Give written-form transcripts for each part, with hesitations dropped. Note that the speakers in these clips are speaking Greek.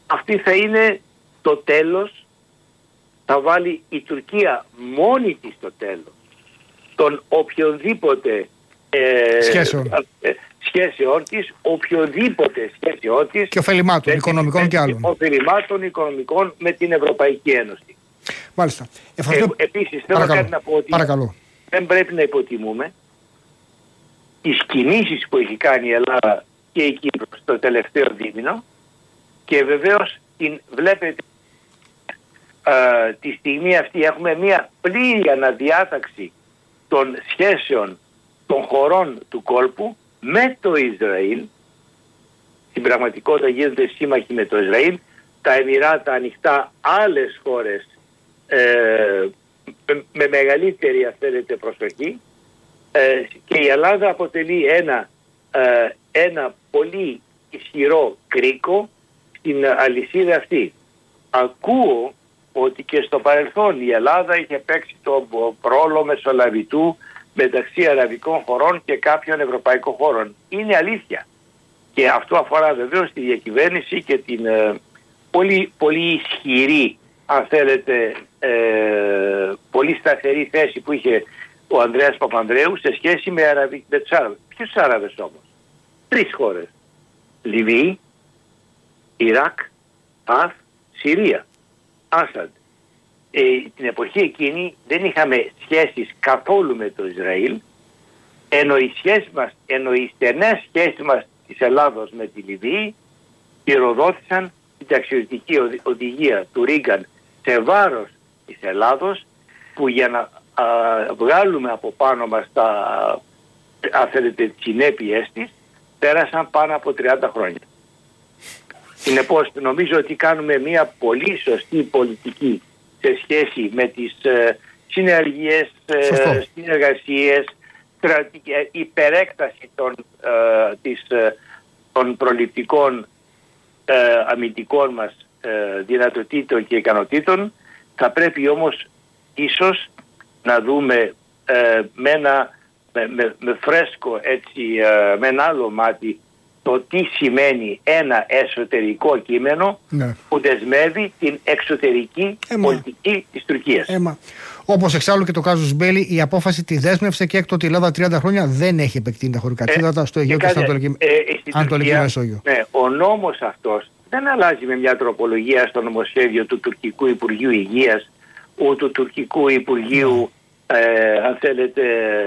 αυτή θα είναι το τέλος, θα βάλει η Τουρκία μόνη της το τέλος των οποιονδήποτε σχέσεων της, οποιοδήποτε σχέσεων της και ωφελημάτων οικονομικών και άλλων. Ωφελημάτων οικονομικών με την Ευρωπαϊκή Ένωση. Μάλιστα. Επίσης θέλω κάτι να πω ότι δεν πρέπει να υποτιμούμε τις κινήσεις που έχει κάνει η Ελλάδα και η Κύπρος στο τελευταίο δίμηνο και βεβαίως την βλέπετε τη στιγμή αυτή έχουμε μια πλήρη αναδιάταξη των σχέσεων των χωρών του κόλπου με το Ισραήλ. Στην πραγματικότητα γίνονται σύμμαχοι με το Ισραήλ, τα Εμιράτα ανοιχτά, άλλες χώρες με μεγαλύτερη αν θέλετε προσοχή, και η Ελλάδα αποτελεί ένα πολύ ισχυρό κρίκο στην αλυσίδα αυτή. Ακούω ότι και στο παρελθόν η Ελλάδα είχε παίξει τον ρόλο μεσολαβητού μεταξύ αραβικών χωρών και κάποιων ευρωπαϊκών χωρών. Είναι αλήθεια. Και αυτό αφορά βεβαίως τη διακυβέρνηση και την πολύ, πολύ ισχυρή, αν θέλετε, πολύ σταθερή θέση που είχε ο Ανδρέας Παπανδρέου σε σχέση με τους Άραβες. Ποιους Άραβες όμως? 3 χώρες. Λιβύη, Ιράκ, Συρία. Άσαντ. Την εποχή εκείνη δεν είχαμε σχέσεις καθόλου με το Ισραήλ, ενώ οι στενές σχέσεις μας της Ελλάδος με τη Λιβύη πυροδότησαν την ταξιδιωτική οδηγία του Ρίγκαν σε βάρος της Ελλάδος, που για να βγάλουμε από πάνω μας τις συνέπειες της πέρασαν πάνω από 30 χρόνια. Συνεπώς νομίζω ότι κάνουμε μια πολύ σωστή πολιτική σε σχέση με τις συνεργίες, συνεργασίες, υπερέκταση των προληπτικών αμυντικών μας δυνατοτήτων και ικανοτήτων. Θα πρέπει όμως ίσως να δούμε με φρέσκο έτσι, με ένα άλλο μάτι το τι σημαίνει ένα εσωτερικό κείμενο που δεσμεύει την εξωτερική πολιτική της Τουρκίας. Όπως εξάλλου και το κάζους Μπέλη, η απόφαση τη δέσμευσε και έκτοτε η Ελλάδα 30 χρόνια δεν έχει επεκτείνει τα χωρικά σύντατα στο Αιγαίο και στο Ανατολική Μεσόγειο. Ναι, ο νόμος αυτός δεν αλλάζει με μια τροπολογία στο νομοσχέδιο του Τουρκικού Υπουργείου Υγείας ή του Τουρκικού Υπουργείου, αν θέλετε,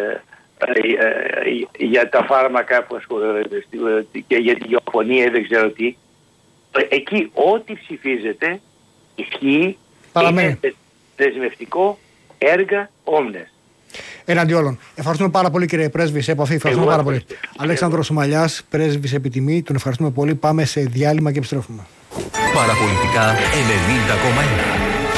για τα φάρμακα και για τη γεωφωνία ή δεν ξέρω τι. Εκεί ό,τι ψηφίζεται ισχύει, είναι δεσμευτικό, έργα όμνες. Εναντί όλων. Ευχαριστούμε πάρα πολύ, κύριε Πρέσβη, σε επαφή. Ευχαριστούμε πάρα πολύ. Αλέξανδρος Σουμαλιάς, πρέσβης επιτιμή. Τον ευχαριστούμε πολύ. Πάμε σε διάλειμμα και επιστρέφουμε. Παραπολιτικά 90,1.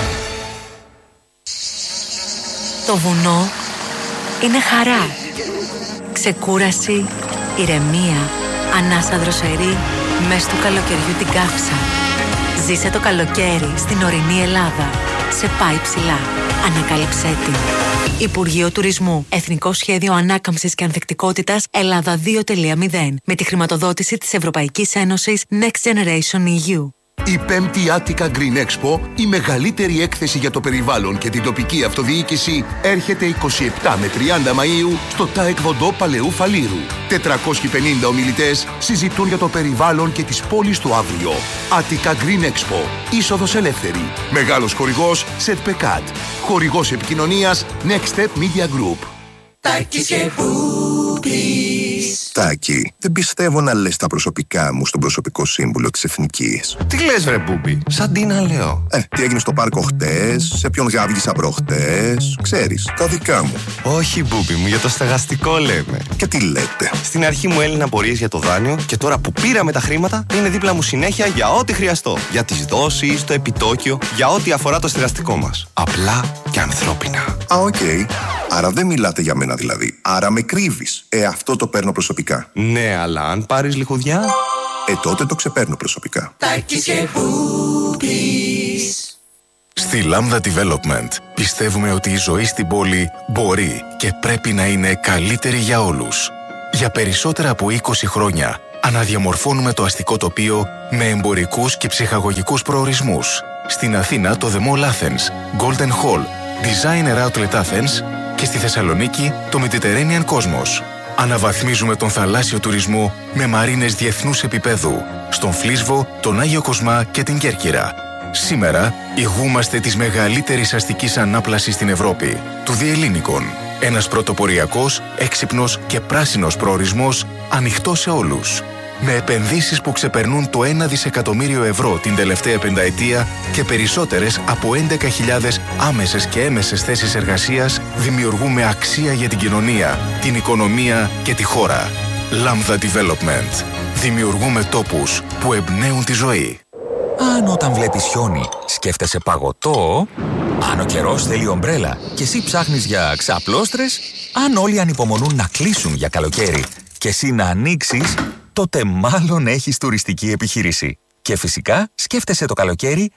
Το βουνό είναι χαρά, ξεκούραση, ηρεμία, ανάσα δροσερή, μες του καλοκαιριού την καύσα. Ζήσε το καλοκαίρι στην ορεινή Ελλάδα. Σε πάει ψηλά. Ανακάλυψέ την. Υπουργείο Τουρισμού. Εθνικό Σχέδιο Ανάκαμψης και Ανθεκτικότητας Ελλάδα 2.0. Με τη χρηματοδότηση της Ευρωπαϊκής Ένωσης Next Generation EU. Η 5η Attica Green Expo, η μεγαλύτερη έκθεση για το περιβάλλον και την τοπική αυτοδιοίκηση, έρχεται 27 με 30 Μαΐου στο ΤΑΕΚ Βοντό Παλαιού Φαλήρου. 450 ομιλητές συζητούν για το περιβάλλον και τις πόλεις του αύριο. Attica Green Expo, είσοδος ελεύθερη. Μεγάλος χορηγός ΣΕΤΠΕΚΑΤ. Χορηγός επικοινωνίας Next Step Media Group. Τάκης και Μπούμπης. Τάκη, δεν πιστεύω να λες τα προσωπικά μου στον προσωπικό σύμβουλο της Εθνικής. Τι λες βρε Μπούμπη, σαν τι να λέω. Τι έγινε στο πάρκο χτες, σε ποιον γάβγισα προχτές, ξέρεις, τα δικά μου. Όχι Μπούμπη μου, για το στεγαστικό λέμε. Και τι λέτε. Στην αρχή μου έλυναν απορίες για το δάνειο και τώρα που πήραμε τα χρήματα είναι δίπλα μου συνέχεια για ό,τι χρειαστώ. Για τις δόσεις, το επιτόκιο, για ό,τι αφορά το στεγαστικό μας. Απλά και ανθρώπινα. Οκ. Άρα δεν μιλάτε για μένα δηλαδή. Άρα με κρύβεις. Αυτό το παίρνω προσωπικά. Ναι, αλλά αν πάρεις λιχουδιά. Τότε το ξεπαίρνω προσωπικά. Τάκης και Μπούμπης. Στη Lambda Development πιστεύουμε ότι η ζωή στην πόλη μπορεί και πρέπει να είναι καλύτερη για όλους. Για περισσότερα από 20 χρόνια Αναδιαμορφώνουμε το αστικό τοπίο με εμπορικούς και ψυχαγωγικούς προορισμούς. Στην Αθήνα το The Mall Athens, Golden Hall, Designer Outlet Athens και στη Θεσσαλονίκη το Mediterranean Cosmos. Αναβαθμίζουμε τον θαλάσσιο τουρισμό με μαρίνες διεθνούς επίπεδου, στον Φλίσβο, τον Άγιο Κοσμά και την Κέρκυρα. Σήμερα ηγούμαστε της μεγαλύτερης αστικής ανάπλασης στην Ευρώπη, του Διελλήνικων. Ένας πρωτοποριακός, έξυπνος και πράσινος προορισμός ανοιχτός σε όλους. Με επενδύσεις που ξεπερνούν το 1 δισεκατομμύριο ευρώ την τελευταία πενταετία και περισσότερες από 11.000 άμεσες και έμεσες θέσεις εργασίας, δημιουργούμε αξία για την κοινωνία, την οικονομία και τη χώρα. Lambda Development. Δημιουργούμε τόπους που εμπνέουν τη ζωή. Αν όταν βλέπεις χιόνι σκέφτεσαι παγωτό, αν ο καιρός θέλει ομπρέλα και εσύ ψάχνεις για ξαπλώστρες, αν όλοι ανυπομονούν να κλείσουν για καλοκαίρι και εσύ να ανοίξεις, τότε μάλλον έχεις τουριστική επιχείρηση. Και φυσικά σκέφτεσαι το καλοκαίρι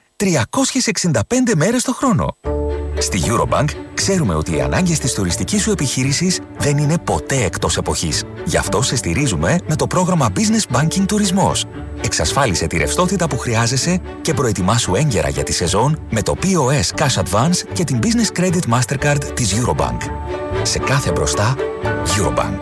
365 μέρες το χρόνο. Στη Eurobank ξέρουμε ότι οι ανάγκες της τουριστικής σου επιχείρησης δεν είναι ποτέ εκτός εποχής. Γι' αυτό σε στηρίζουμε με το πρόγραμμα Business Banking Τουρισμός. Εξασφάλισε τη ρευστότητα που χρειάζεσαι και προετοιμάσου έγκαιρα για τη σεζόν με το POS Cash Advance και την Business Credit Mastercard της Eurobank. Σε κάθε μπροστά, Eurobank.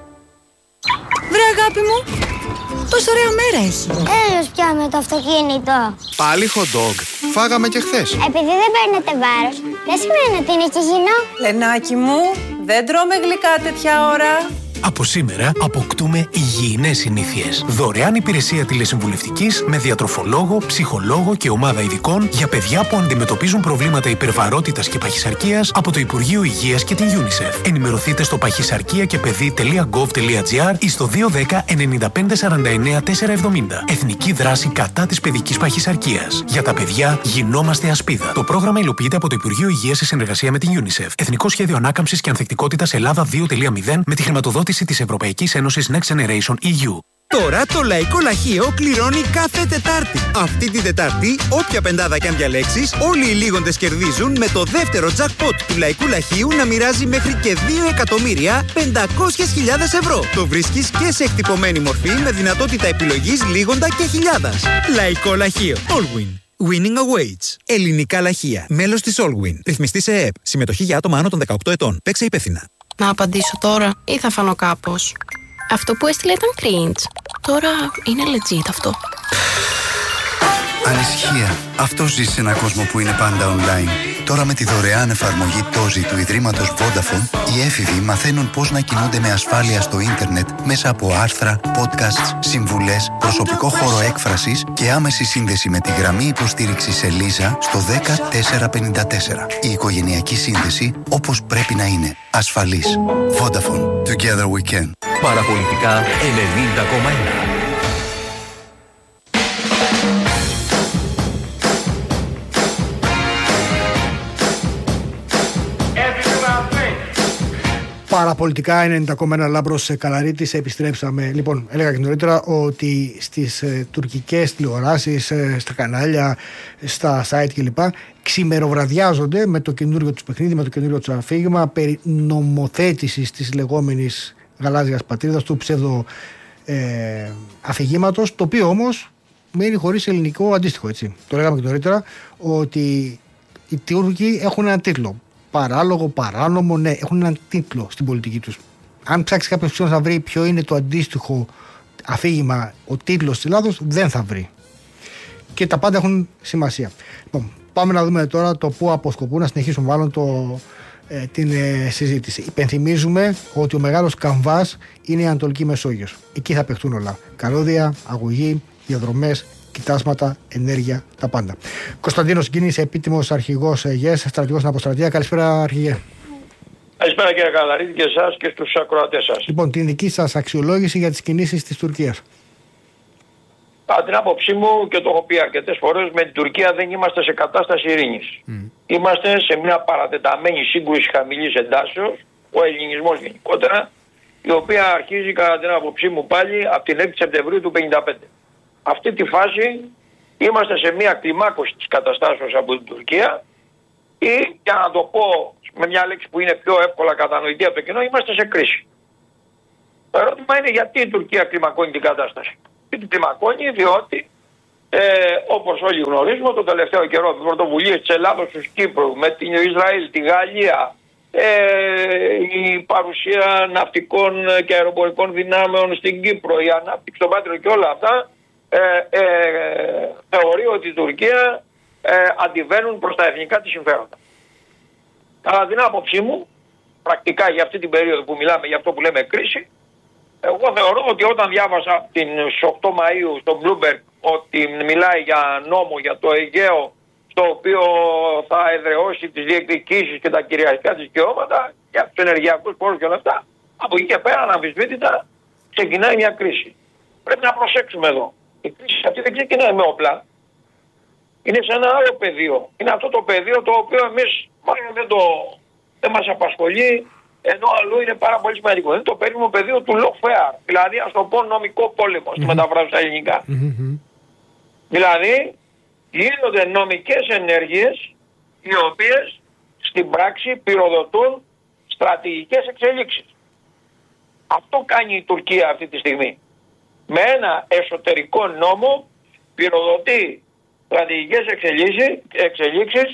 Βρε αγάπη μου, τόσο ωραία μέρα έχει. Έλος πια με το αυτοκίνητο. Πάλι hot dog. Φάγαμε και χθες. Επειδή δεν παίρνετε βάρος, δεν σημαίνει ότι είναι και υγιεινό. Λενάκι μου, δεν τρώμε γλυκά τέτοια ώρα. Από σήμερα αποκτούμε υγιεινές συνήθειες. Δωρεάν υπηρεσία τηλεσυμβουλευτικής με διατροφολόγο, ψυχολόγο και ομάδα ειδικών για παιδιά που αντιμετωπίζουν προβλήματα υπερβαρότητας και παχυσαρκίας από το Υπουργείο Υγείας και την UNICEF. Ενημερωθείτε στο παχυσαρκία-και-παιδί.gov.gr ή στο 210 95 49 470. Εθνική δράση κατά της παιδικής παχυσαρκίας. Για τα παιδιά γινόμαστε ασπίδα. Το πρόγραμμα υλοποιείται από το Υπουργείο Υγείας σε συνεργασία με την UNICEF. Εθνικό Σχέδιο Ανάκαμψης και Ανθεκτικότητας Ελλάδα 2.0 με τη χρηματοδότηση της Ευρωπαϊκής Ένωσης Next Generation EU. Τώρα το Λαϊκό Λαχείο κληρώνει κάθε Τετάρτη. Αυτή την Τετάρτη, όποια πεντάδα κι αν διαλέξεις, όλοι οι λίγοντες κερδίζουν με το δεύτερο jackpot του Λαϊκού Λαχείου να μοιράζει μέχρι και 2.500.000 ευρώ. Το βρίσκεις και σε εκτυπωμένη μορφή με δυνατότητα επιλογής λίγοντα και χιλιάδας. Λαϊκό Λαχείο. Allwin. Winning awaits. Ελληνικά λαχεία. Μέλος της Allwin. Ρυθμιστή σε ΕΕΠ. Συμμετοχή για άτομα άνω των 18 ετών. Παίξε υπεύθυνα. Να απαντήσω τώρα ή θα φανώ κάπως? Αυτό που έστειλε ήταν cringe. Τώρα είναι legit αυτό. Ανησυχία. Αυτό ζει σε έναν κόσμο που είναι πάντα online. Τώρα με τη δωρεάν εφαρμογή Tozi του Ιδρύματος Vodafone, οι έφηβοι μαθαίνουν πώς να κινούνται με ασφάλεια στο ίντερνετ μέσα από άρθρα, podcasts, συμβουλές, προσωπικό χώρο έκφρασης και άμεση σύνδεση με τη γραμμή υποστήριξης Ελίζα στο 10454. Η οικογενειακή σύνδεση όπως πρέπει να είναι. Ασφαλής. Vodafone. Together we can. Παραπολιτικά 90,1. Παραπολιτικά 90,1 Λάμπρος Καλαρίτης. Επιστρέψαμε. Λοιπόν, έλεγα και νωρίτερα ότι στις τουρκικές τηλεοράσεις, στα κανάλια, στα site κλπ. Ξημεροβραδιάζονται με το καινούριο τους παιχνίδι, με το καινούριο τους αφήγημα περί νομοθέτησης της λεγόμενης γαλάζιας πατρίδας, του ψεύδο αφηγήματος, το οποίο όμως μένει χωρίς ελληνικό αντίστοιχο. Έτσι. Το λέγαμε και νωρίτερα ότι οι Τούρκοι έχουν ένα τίτλο. Παράλογο, παράνομο, ναι, έχουν έναν τίτλο στην πολιτική τους. Αν ψάξει κάποιος να βρει ποιο είναι το αντίστοιχο αφήγημα, ο τίτλος της Ελλάδος, δεν θα βρει. Και τα πάντα έχουν σημασία. Λοιπόν, πάμε να δούμε τώρα το πού αποσκοπούν, να συνεχίσουμε μάλλον την συζήτηση. Υπενθυμίζουμε ότι ο μεγάλος καμβάς είναι η Ανατολική Μεσόγειος. Εκεί θα παιχτούν όλα. Καλώδια, αγωγή, διαδρομές, κοιτάσματα, ενέργεια, τα πάντα. Κωνσταντίνος Γκίνης, επίτιμος αρχηγός ΓΕΣ, στρατηγός στην Αποστρατεία. Καλησπέρα, αρχηγέ. Καλησπέρα κύριε Καλαρίτη και εσάς και στους ακροατές σας. Λοιπόν, την δική σας αξιολόγηση για τις κινήσεις της Τουρκίας. Από την άποψή μου, και το έχω πει αρκετές φορές, με την Τουρκία δεν είμαστε σε κατάσταση ειρήνης. Είμαστε σε μια παρατεταμένη σύγκρουση χαμηλής εντάσεως, ο ελληνισμός γενικότερα, η οποία αρχίζει κατά την άποψή μου πάλι από την 6η Σεπτεμβρίου του 1955. Αυτή τη φάση είμαστε σε μια κλιμάκωση της καταστάσεως από την Τουρκία ή, για να το πω με μια λέξη που είναι πιο εύκολα κατανοητή από το κοινό, είμαστε σε κρίση. Το ερώτημα είναι γιατί η Τουρκία κλιμακώνει την κατάσταση. Την κλιμακώνει διότι όπως όλοι γνωρίζουμε τον τελευταίο καιρό με πρωτοβουλίες της Ελλάδος, του Κύπρου, με την Ισραήλ, τη Γαλλία, η παρουσία ναυτικών και αεροπορικών δυνάμεων στην Κύπρο, η ανάπτυξη στο Πάτριο και όλα αυτά, θεωρεί ότι η Τουρκία αντιβαίνουν προς τα εθνικά της συμφέροντα. Κατά την άποψή μου, πρακτικά για αυτή την περίοδο που μιλάμε, για αυτό που λέμε κρίση, εγώ θεωρώ ότι όταν διάβασα στις 8 Μαΐου στο Bloomberg ότι μιλάει για νόμο για το Αιγαίο, το οποίο θα εδραιώσει τις διεκδικήσεις και τα κυριαρχικά της δικαιώματα για τους ενεργειακούς πόρους και όλα αυτά, από εκεί και πέρα αναμφισβήτητα ξεκινάει μια κρίση. Πρέπει να προσέξουμε εδώ. Η κρίση αυτή δεν ξεκινάει με όπλα. Είναι σε ένα άλλο πεδίο. Είναι αυτό το πεδίο το οποίο εμείς μάλλον δεν μας απασχολεί, ενώ αλλού είναι πάρα πολύ σημαντικό. Είναι το περίφημο πεδίο του lawfare, δηλαδή ας το πω νομικό πόλεμο, στη μεταφράση στα ελληνικά. Δηλαδή γίνονται νομικές ενέργειες οι οποίες στην πράξη πυροδοτούν στρατηγικές εξελίξεις. Αυτό κάνει η Τουρκία αυτή τη στιγμή. Με ένα εσωτερικό νόμο πυροδοτεί στρατηγικές εξελίξεις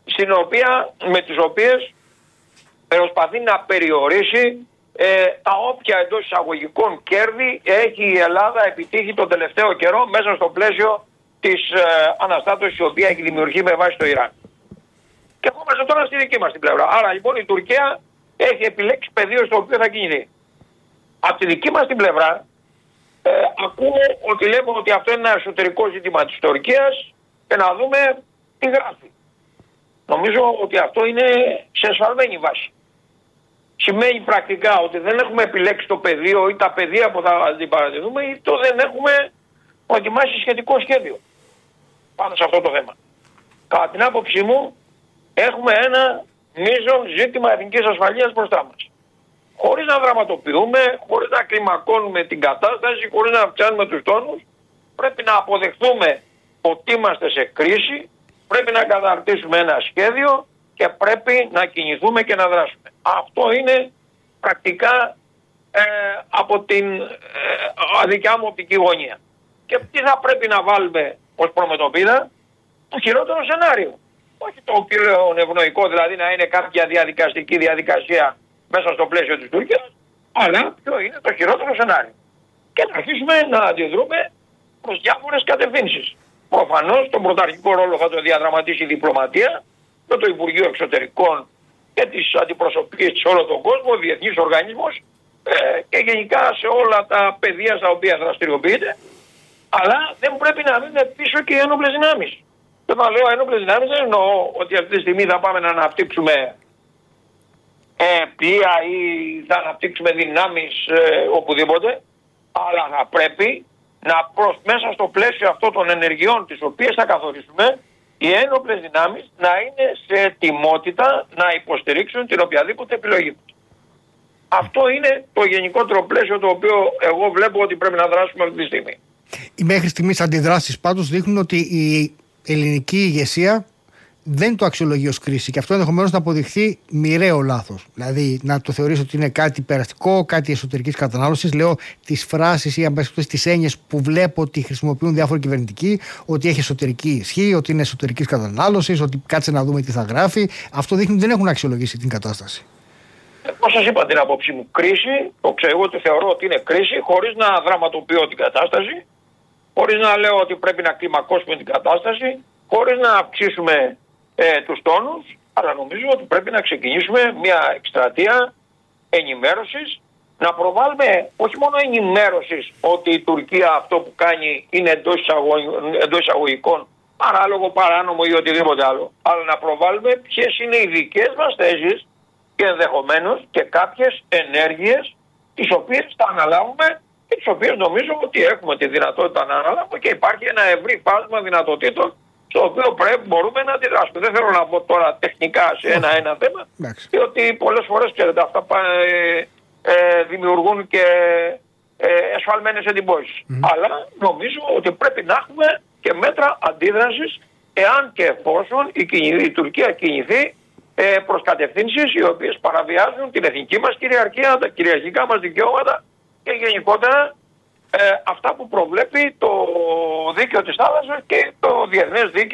με τις οποίες προσπαθεί να περιορίσει τα όποια εντός εισαγωγικών κέρδη έχει η Ελλάδα επιτύχει τον τελευταίο καιρό μέσα στο πλαίσιο της αναστάτωσης η οποία έχει δημιουργεί με βάση το Ιράν. Και ερχόμαστε τώρα στη δική μας την πλευρά. Άρα λοιπόν η Τουρκία έχει επιλέξει πεδίο στο οποίο θα κινηθεί. Από τη δική μας την πλευρά ακούμε ότι λέμε ότι αυτό είναι ένα εσωτερικό ζήτημα της Τουρκίας και να δούμε τι γράφει. Νομίζω ότι αυτό είναι σε ασφαλμένη βάση. Σημαίνει πρακτικά ότι δεν έχουμε επιλέξει το πεδίο ή τα πεδία που θα αντιπαρατηθούμε ή το δεν έχουμε ετοιμάσει σχετικό σχέδιο πάνω σε αυτό το θέμα. Κατά την άποψή μου έχουμε ένα μείζον ζήτημα εθνικής ασφαλείας μπροστά μας. Χωρίς να δραματοποιούμε, χωρίς να κλιμακώνουμε την κατάσταση, χωρίς να αυξάνουμε τους τόνους, πρέπει να αποδεχθούμε ότι είμαστε σε κρίση, πρέπει να καταρτήσουμε ένα σχέδιο και πρέπει να κινηθούμε και να δράσουμε. Αυτό είναι πρακτικά από την δικιά μου οπτική γωνία. Και τι θα πρέπει να βάλουμε ως προμετωπίδα? Το χειρότερο σενάριο. Όχι το πιο ευνοϊκό, δηλαδή να είναι κάποια διαδικαστική διαδικασία μέσα στο πλαίσιο της Τουρκίας, αλλά ποιο είναι το χειρότερο σενάριο. Και να αρχίσουμε να αντιδρούμε προς διάφορες κατευθύνσεις. Προφανώς τον πρωταρχικό ρόλο θα το διαδραματίσει η διπλωματία με το Υπουργείο Εξωτερικών και τις αντιπροσωπείες σε όλο τον κόσμο, ο διεθνής οργανισμός και γενικά σε όλα τα πεδία στα οποία δραστηριοποιείται. Αλλά δεν πρέπει να μείνουν πίσω και οι ένοπλες δυνάμεις. Και όταν λέω ένοπλες δυνάμεις δεν εννοώ ότι αυτή τη στιγμή θα πάμε να αναπτύξουμε πλοία ή θα αναπτύξουμε δυνάμεις οπουδήποτε, αλλά θα πρέπει μέσα στο πλαίσιο αυτών των ενεργειών τις οποίες θα καθορίσουμε, οι ένοπλες δυνάμεις να είναι σε ετοιμότητα να υποστηρίξουν την οποιαδήποτε επιλογή. Αυτό είναι το γενικότερο πλαίσιο το οποίο εγώ βλέπω ότι πρέπει να δράσουμε αυτή τη στιγμή. Οι μέχρι στιγμής αντιδράσεις πάντως δείχνουν ότι η ελληνική ηγεσία δεν το αξιολογεί ως κρίση και αυτό ενδεχομένως να αποδειχθεί μοιραίο λάθος. Δηλαδή να το θεωρήσει ότι είναι κάτι περαστικό, κάτι εσωτερικής κατανάλωσης. Λέω τις φράσεις ή αν πες τις έννοιες που βλέπω ότι χρησιμοποιούν διάφοροι κυβερνητικοί, ότι έχει εσωτερική ισχύ, ότι είναι εσωτερικής κατανάλωσης, ότι κάτσε να δούμε τι θα γράφει. Αυτό δείχνει ότι δεν έχουν αξιολογήσει την κατάσταση. Όπως σας είπα την άποψή μου, κρίση, εγώ το θεωρώ ότι είναι κρίση, χωρίς να δραματοποιώ την κατάσταση, χωρίς να λέω ότι πρέπει να κλιμακώσουμε την κατάσταση, χωρίς να αυξήσουμε τους τόνους, αλλά νομίζω ότι πρέπει να ξεκινήσουμε μια εκστρατεία ενημέρωσης, να προβάλλουμε όχι μόνο ενημέρωσης ότι η Τουρκία αυτό που κάνει είναι εντός εισαγωγικών παράλογο, παράνομο ή οτιδήποτε άλλο, αλλά να προβάλλουμε ποιες είναι οι δικές μας θέσεις και ενδεχομένως και κάποιες ενέργειες τις οποίες θα αναλάβουμε και τις οποίες νομίζω ότι έχουμε τη δυνατότητα να αναλάβουμε και υπάρχει ένα ευρύ φάσμα δυνατοτήτων στο οποίο μπορούμε να αντιδράσουμε. Δεν θέλω να πω τώρα τεχνικά σε ένα θέμα, διότι πολλές φορές ξέρετε αυτά δημιουργούν και εσφαλμένες εντυπώσεις. Αλλά νομίζω ότι πρέπει να έχουμε και μέτρα αντίδρασης εάν και εφόσον η Τουρκία κινηθεί προς κατευθύνσεις οι οποίες παραβιάζουν την εθνική μας κυριαρχία, τα κυριαρχικά μας δικαιώματα και γενικότερα αυτά που προβλέπει το δίκαιο της θάλασσας και το διεθνές δίκαιο